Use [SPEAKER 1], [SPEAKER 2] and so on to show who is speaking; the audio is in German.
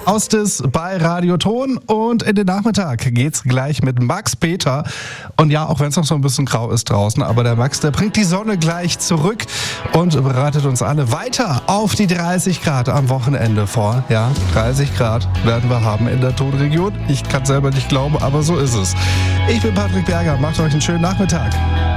[SPEAKER 1] Ostis bei Radioton und in den Nachmittag geht's gleich mit Max Peter. Und ja, auch wenn es noch so ein bisschen grau ist draußen, aber der Max, der bringt die Sonne gleich zurück und bereitet uns alle weiter auf die 30 Grad am Wochenende vor. Ja, 30 Grad werden wir haben in der Tonregion. Ich kann selber nicht glauben, aber so ist es. Ich bin Patrick Berger, macht euch einen schönen Nachmittag.